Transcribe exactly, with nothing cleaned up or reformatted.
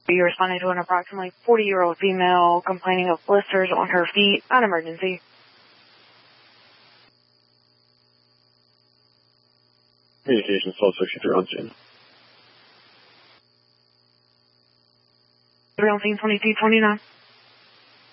You responded to an approximately forty-year-old female complaining of blisters on her feet. An emergency. Communications twelve sixty-three on scene. three on scene twenty-two twenty-nine.